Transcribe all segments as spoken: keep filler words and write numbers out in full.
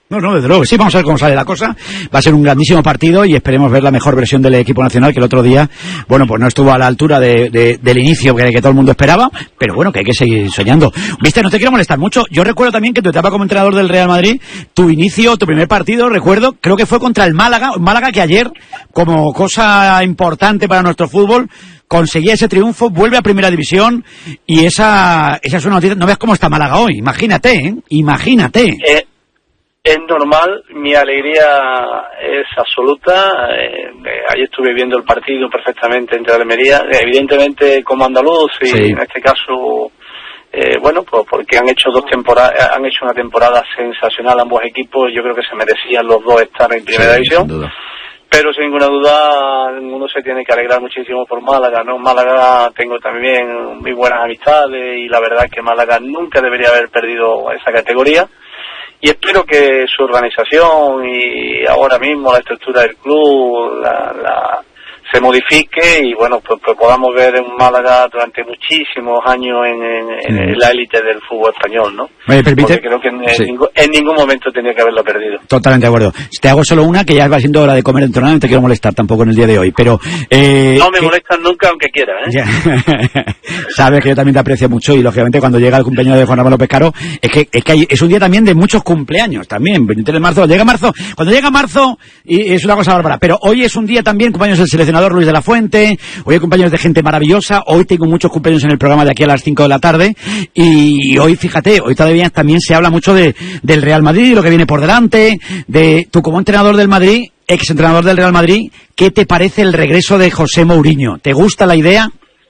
No, no, desde luego, sí, vamos a ver cómo sale la cosa. Va a ser un grandísimo partido y esperemos ver la mejor versión del equipo nacional, que el otro día, bueno, pues no estuvo a la altura de, de, del inicio que, que todo el mundo esperaba, pero bueno, que hay que seguir soñando. Viste, no te quiero molestar mucho. Yo recuerdo también que tu etapa como entrenador del Real Madrid, tu inicio, tu primer partido, recuerdo, creo que fue contra el Málaga, Málaga que ayer, como cosa importante para nuestro fútbol, conseguía ese triunfo, vuelve a Primera División y esa, esa es una noticia. No veas cómo está Málaga hoy, imagínate, ¿eh? Imagínate. Eh. Es normal, mi alegría es absoluta. Eh, eh, ayer estuve viendo el partido perfectamente entre Almería, evidentemente como andaluz y sí. En este caso, eh, bueno, pues porque han hecho dos temporadas, han hecho una temporada sensacional ambos equipos. Yo creo que se merecían los dos estar en Primera sí, División. Sin duda. Pero sin ninguna duda uno se tiene que alegrar muchísimo por Málaga, ¿no? Málaga tengo también muy buenas amistades y la verdad es que Málaga nunca debería haber perdido esa categoría. Y espero que su organización y ahora mismo la estructura del club la, la se modifique y bueno, pues, pues podamos ver en Málaga durante muchísimos años en, en, en la élite del fútbol español, ¿no? ¿Me permite? Porque creo que en, sí. en, ningún, en ningún momento tenía que haberlo perdido. Totalmente de acuerdo. Te hago solo una, que ya va siendo hora de comer entrenado, no te quiero molestar tampoco en el día de hoy, pero... Eh, no me que... molestan nunca, aunque quiera, ¿eh? Ya. Sabes que yo también te aprecio mucho y lógicamente cuando llega el cumpleaños de Juan Ramón López Caro, es que, es que hay, es un día también de muchos cumpleaños, también, veintitrés de marzo, llega marzo, cuando llega marzo, y es una cosa bárbara, pero hoy es un día también, cumpleaños del seleccionador Luis de la Fuente, hoy hay cumpleaños de gente maravillosa, hoy tengo muchos cumpleaños en el programa de aquí a las cinco de la tarde, y hoy, fíjate, hoy todavía también se habla mucho de del Real Madrid, lo que viene por delante, de tú como entrenador del Madrid, ex entrenador del Real Madrid, ¿qué te parece el regreso de José Mourinho? ¿Te gusta la idea?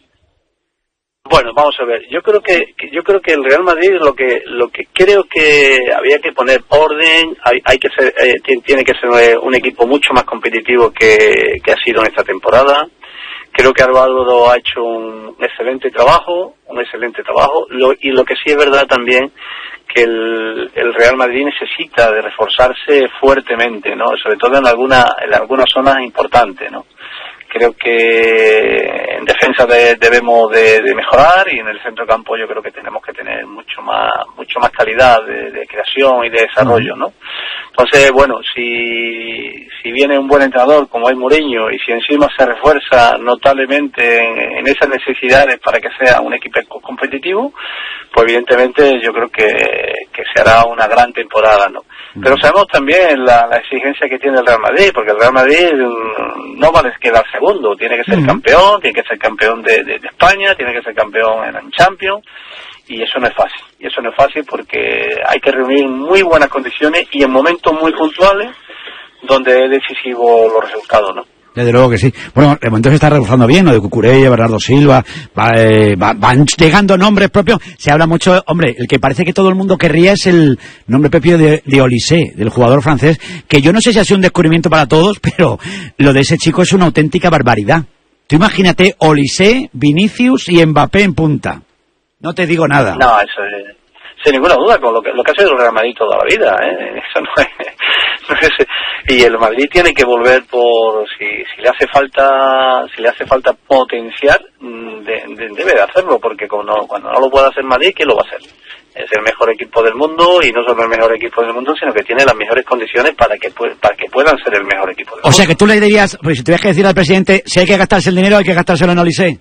Bueno, vamos a ver. Yo creo que, que yo creo que el Real Madrid lo que lo que creo que había que poner orden, hay, hay que ser eh, tiene que ser un equipo mucho más competitivo que, que ha sido en esta temporada. Creo que Álvaro ha hecho un excelente trabajo, un excelente trabajo, lo, y lo que sí es verdad también que el, el Real Madrid necesita de reforzarse fuertemente, ¿no? Sobre todo en alguna en algunas zonas importantes, ¿no? Creo que en defensa de, debemos de, de mejorar y en el centro campo yo creo que tenemos que tener mucho más mucho más calidad de, de creación y de desarrollo, ¿no? Entonces, bueno, si si viene un buen entrenador como es Mourinho y si encima se refuerza notablemente en, en esas necesidades para que sea un equipo competitivo, pues evidentemente yo creo que, que se hará una gran temporada, ¿no? Pero sabemos también la, la exigencia que tiene el Real Madrid, porque el Real Madrid no vale quedar segundo, tiene que ser uh-huh. campeón, tiene que ser campeón de, de, de España, tiene que ser campeón en el Champions, y eso no es fácil, y eso no es fácil porque hay que reunir muy buenas condiciones y en momentos muy puntuales donde es decisivo los resultados, ¿no? Desde luego que sí. Bueno, de momento se está reforzando bien, lo de Cucurella, Bernardo Silva, va, eh, va, van llegando nombres propios. Se habla mucho, hombre, el que parece que todo el mundo querría es el nombre propio de, de Olise, del jugador francés, que yo no sé si ha sido un descubrimiento para todos, pero lo de ese chico es una auténtica barbaridad. Tú imagínate Olise, Vinicius y Mbappé en punta. No te digo nada. No, eso es... Sin ninguna duda, con lo que, lo que ha sido el Real Madrid toda la vida, ¿eh? Eso no es, no es, y el Madrid tiene que volver por, si, si le hace falta, si le hace falta potenciar, de, de, debe de hacerlo, porque cuando, cuando no lo puede hacer Madrid, ¿quién lo va a hacer? Es el mejor equipo del mundo, y no solo el mejor equipo del mundo, sino que tiene las mejores condiciones para que, para que puedan ser el mejor equipo del mundo. O sea que tú le dirías, pues si tuvieras que decir al presidente, si hay que gastarse el dinero, hay que gastárselo en Olise.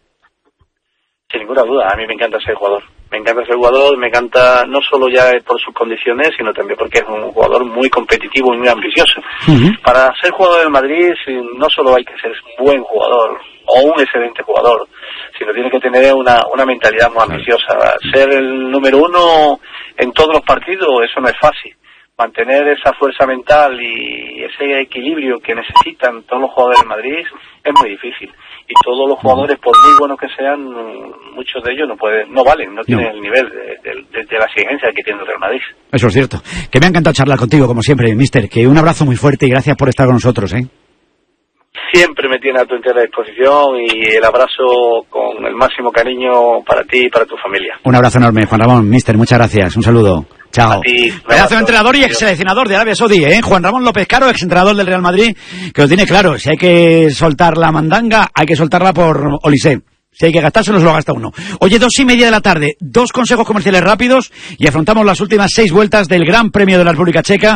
Sin ninguna duda, a mí me encanta ser jugador. Me encanta ese jugador, me encanta no solo ya por sus condiciones, sino también porque es un jugador muy competitivo y muy ambicioso. Uh-huh. Para ser jugador del Madrid no solo hay que ser un buen jugador o un excelente jugador, sino tiene que tener una, una mentalidad muy ambiciosa. Ser el número uno en todos los partidos, eso no es fácil. Mantener esa fuerza mental y ese equilibrio que necesitan todos los jugadores del Madrid es muy difícil. Y todos los jugadores, por muy buenos que sean, muchos de ellos no pueden, no valen, no tienen no. el nivel de, de, de la exigencia que tiene el Real Madrid. Eso es cierto. Que me ha encantado charlar contigo, como siempre, mister. Que un abrazo muy fuerte y gracias por estar con nosotros, ¿eh? Siempre me tiene a tu entera disposición y el abrazo con el máximo cariño para ti y para tu familia. Un abrazo enorme, Juan Ramón, mister. Muchas gracias. Un saludo. Chao. Pedazo de entrenador y ex seleccionador de Arabia Saudí, ¿eh? Juan Ramón López Caro, ex entrenador del Real Madrid, que lo tiene claro. Si hay que soltar la mandanga, hay que soltarla por Olise. Si hay que gastárselo, se lo gasta uno. Oye, dos y media de la tarde, dos consejos comerciales rápidos y afrontamos las últimas seis vueltas del Gran Premio de la República Checa.